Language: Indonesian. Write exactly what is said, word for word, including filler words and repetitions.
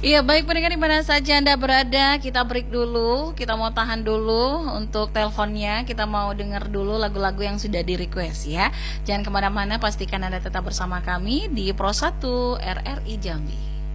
Iya, baik pendengar di mana saja Anda berada, kita break dulu, kita mau tahan dulu untuk teleponnya, kita mau dengar dulu lagu-lagu yang sudah di request ya. Jangan kemana-mana, pastikan Anda tetap bersama kami di Pro satu R R I Jambi.